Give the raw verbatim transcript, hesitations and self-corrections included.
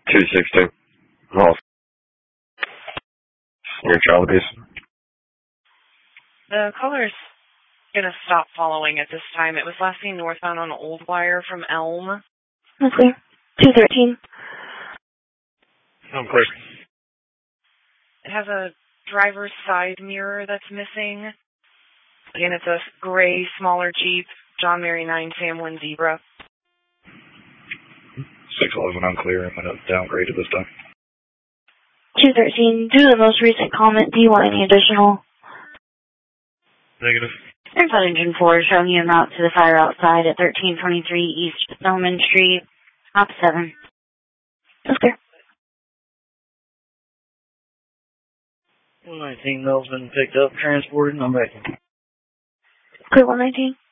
two six two. Oh. Your child piece. The caller's gonna stop following at this time. It was last seen northbound on Old Wire from Elm. That's clear. two thirteen. I'm clear. It has a driver's side mirror that's missing. Again, it's a gray, smaller Jeep, John Mary nine Sam Lynn Zebra. six eleven, I'm clear. I'm going to downgrade it this time. two thirteen. Due to the most recent comment, do you want any additional? Negative. Airport Engine four showing you a route to the fire outside at thirteen twenty-three East Snowman Street, Op seven. That's clear. one nineteen, Mel's been picked up, transported, and I'm back. Clear one nineteen.